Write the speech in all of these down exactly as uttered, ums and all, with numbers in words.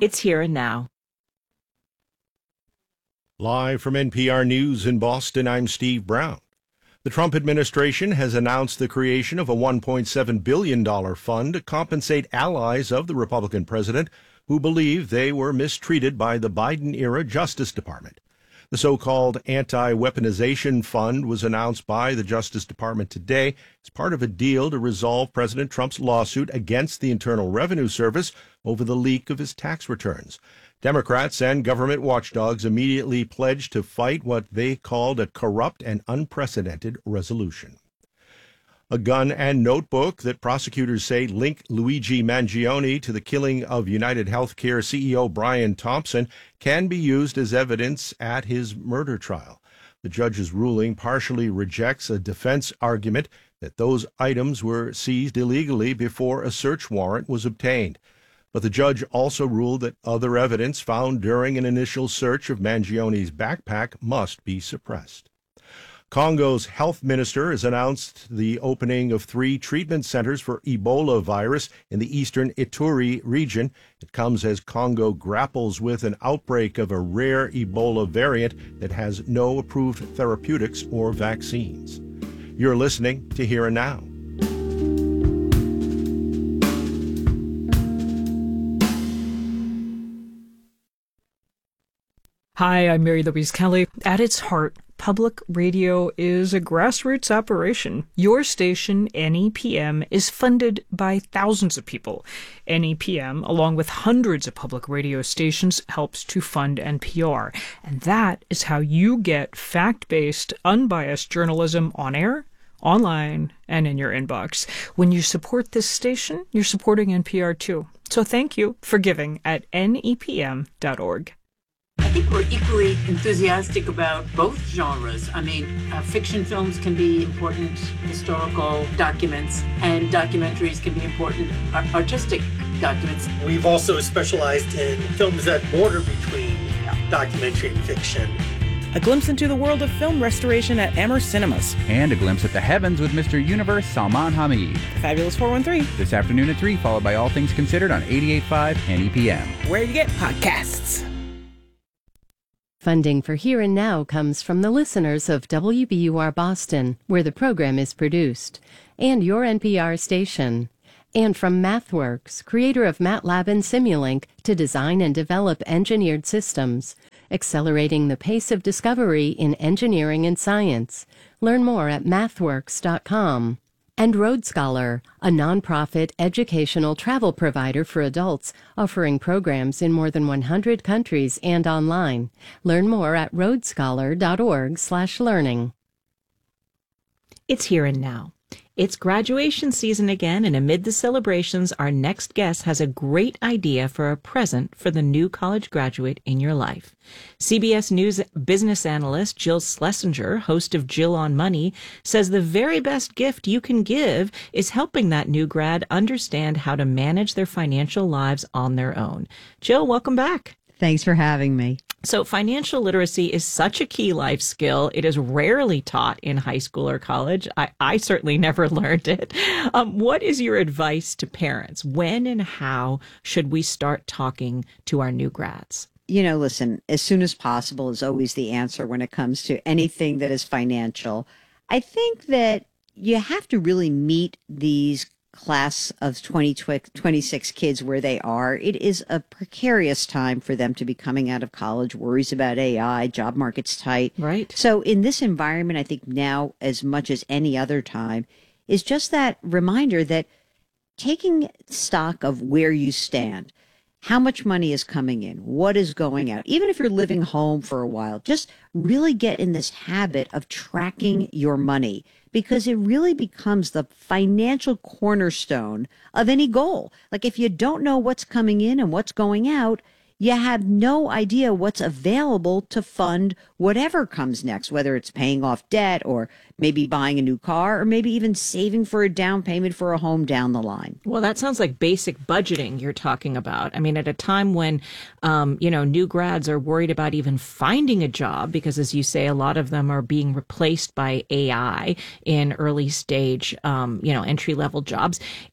It's Here and Now. Live from N P R News in Boston, I'm Steve Brown. The Trump administration has announced the creation of a one point seven billion dollars fund to compensate allies of the Republican president who believe they were mistreated by the Biden-era Justice Department. The so-called Anti-Weaponization Fund was announced by the Justice Department today as part of a deal to resolve President Trump's lawsuit against the Internal Revenue Service over the leak of his tax returns. Democrats and government watchdogs immediately pledged to fight what they called a corrupt and unprecedented resolution. A gun and notebook that prosecutors say link Luigi Mangione to the killing of United Healthcare C E O Brian Thompson can be used as evidence at his murder trial. The judge's ruling partially rejects a defense argument that those items were seized illegally before a search warrant was obtained. But the judge also ruled that other evidence found during an initial search of Mangione's backpack must be suppressed. Congo's health minister has announced the opening of three treatment centers for Ebola virus in the eastern Ituri region. It comes as Congo grapples with an outbreak of a rare Ebola variant that has no approved therapeutics or vaccines. You're listening to Here and Now. Hi, I'm Mary Louise Kelly. At its heart, public radio is a grassroots operation. Your station, N E P M, is funded by thousands of people. N E P M, along with hundreds of public radio stations, helps to fund N P R. And that is how you get fact-based, unbiased journalism on air, online, and in your inbox. When you support this station, you're supporting N P R too. So thank you for giving at N E P M dot org. I think we're equally enthusiastic about both genres. I mean, uh, fiction films can be important historical documents, and documentaries can be important ar- artistic documents. We've also specialized in films that border between documentary and fiction. A glimpse into the world of film restoration at Amherst Cinemas. And a glimpse at the heavens with Mister Universe Salman Hamid. The Fabulous four one three. This afternoon at three, followed by All Things Considered on eighty-eight point five N E P M. Where you get podcasts. Funding for Here and Now comes from the listeners of W B U R Boston, where the program is produced, and your N P R station, and from MathWorks, creator of MATLAB and Simulink, to design and develop engineered systems, accelerating the pace of discovery in engineering and science. Learn more at mathworks dot com. And Road Scholar, a nonprofit educational travel provider for adults, offering programs in more than one hundred countries and online. Learn more at road scholar dot org slash learning. It's Here and Now. It's graduation season again, and amid the celebrations, our next guest has a great idea for a present for the new college graduate in your life. C B S News business analyst Jill Schlesinger, host of Jill on Money, says the very best gift you can give is helping that new grad understand how to manage their financial lives on their own. Jill, welcome back. Thanks for having me. So financial literacy is such a key life skill. It is rarely taught in high school or college. I, I certainly never learned it. Um, what is your advice to parents? When and how should we start talking to our new grads? You know, listen, as soon as possible is always the answer when it comes to anything that is financial. I think that you have to really meet these class of twenty twenty-six kids where they are. It is a precarious time for them to be coming out of college, worries about A I, job market's tight. Right. So in this environment, I think now as much as any other time is just that reminder that taking stock of where you stand, how much money is coming in, what is going out, even if you're living home for a while, just really get in this habit of tracking your money, because it really becomes the financial cornerstone of any goal. Like if you don't know what's coming in and what's going out, you have no idea what's available to fund whatever comes next, whether it's paying off debt or maybe buying a new car or maybe even saving for a down payment for a home down the line. Well, that sounds like basic budgeting you're talking about. I mean, at a time when, um, you know, new grads are worried about even finding a job because, as you say, a lot of them are being replaced by A I in early stage, um, you know, entry level jobs.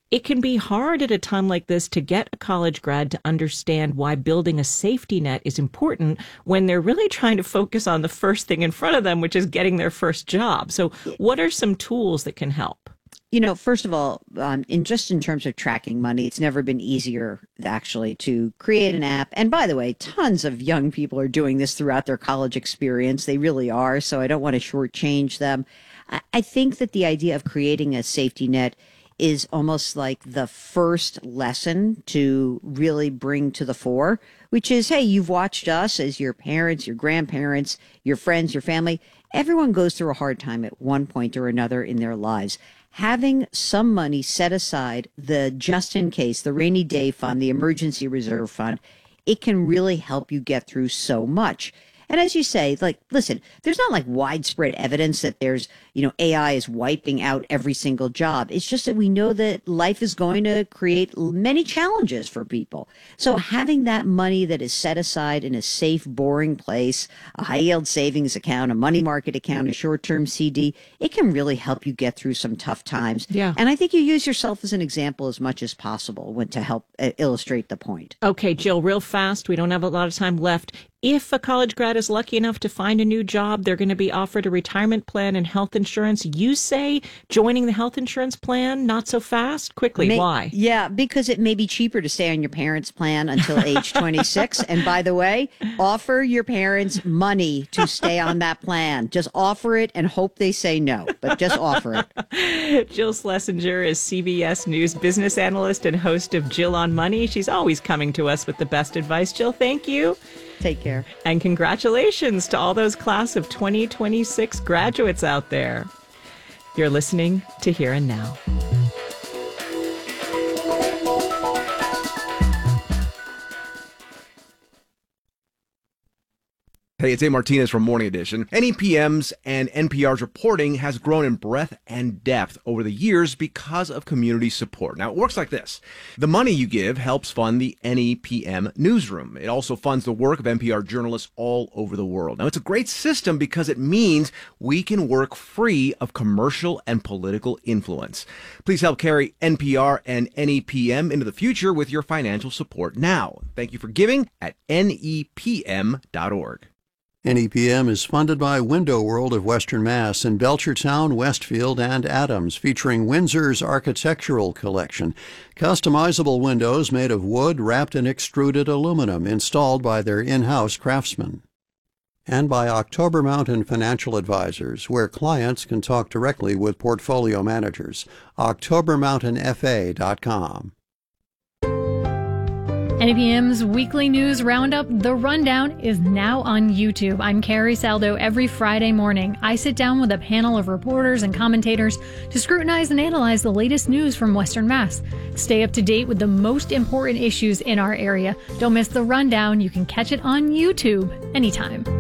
It can be hard at a time like this to get a college grad to understand why building a safety net is important when they're really trying to focus on the first thing in front of them, which is getting their first job. So what are some tools that can help? You know, first of all, um, in just in terms of tracking money, it's never been easier actually to create an app. And by the way, tons of young people are doing this throughout their college experience. They really are. So I don't want to shortchange them. I, I think that the idea of creating a safety net is almost like the first lesson to really bring to the fore, which is, hey, you've watched us as your parents, your grandparents, your friends, your family. Everyone goes through a hard time at one point or another in their lives. Having some money set aside, the just in case, the rainy day fund, the emergency reserve fund, it can really help you get through so much. And as you say, like, listen, there's not like widespread evidence that there's, you know, A I is wiping out every single job. It's just that we know that life is going to create many challenges for people. So having that money that is set aside in a safe, boring place, a high yield savings account, a money market account, a short-term C D, it can really help you get through some tough times. Yeah. And I think you use yourself as an example as much as possible when, to help uh, illustrate the point. Okay, Jill, real fast. We don't have a lot of time left. If a college grad is lucky enough to find a new job, they're going to be offered a retirement plan and health insurance. You say joining the health insurance plan, not so fast? Quickly, May, why? Yeah, because it may be cheaper to stay on your parents' plan until age twenty-six. And by the way, offer your parents money to stay on that plan. Just offer it and hope they say no, but just offer it. Jill Schlesinger is C B S News business analyst and host of Jill on Money. She's always coming to us with the best advice. Jill, thank you. Take care. And congratulations to all those class of twenty twenty-six graduates out there. You're listening to Here and Now. Hey, it's A. Martinez from Morning Edition. N E P M's and N P R's reporting has grown in breadth and depth over the years because of community support. Now, it works like this. The money you give helps fund the N E P M newsroom. It also funds the work of N P R journalists all over the world. Now, it's a great system because it means we can work free of commercial and political influence. Please help carry N P R and N E P M into the future with your financial support now. Thank you for giving at N E P M dot org. N E P M is funded by Window World of Western Mass in Belchertown, Westfield, and Adams, featuring Windsor's architectural collection. Customizable windows made of wood wrapped in extruded aluminum, installed by their in-house craftsmen. And by October Mountain Financial Advisors, where clients can talk directly with portfolio managers. october mountain f a dot com. N E P M's weekly news roundup, The Rundown, is now on YouTube. I'm Carrie Saldo. Every Friday morning, I sit down with a panel of reporters and commentators to scrutinize and analyze the latest news from Western Mass. Stay up to date with the most important issues in our area. Don't miss The Rundown. You can catch it on YouTube anytime.